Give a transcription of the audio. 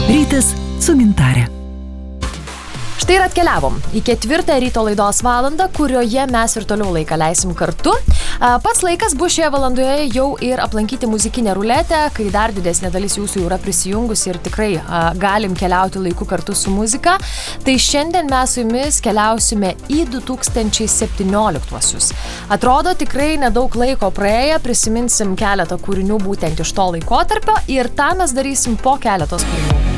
Rytas su Gintarė. Štai ir atkeliavom į 4 ryto laidos valandą, kurioje mes ir toliau laiką leisim kartu. Pats laikas bus šioje valandoje jau ir aplankyti muzikinę ruletę, kai dar didesnė dalis jūsų jau yra prisijungusi ir tikrai galim keliauti laiku kartu su muzika. Tai šiandien mes su jumis keliausime į 2017-uosius. Atrodo, tikrai nedaug laiko praėję, prisiminsim keletą kūrinių būtent iš to laikotarpio ir tą mes darysim po keletos kūrinių.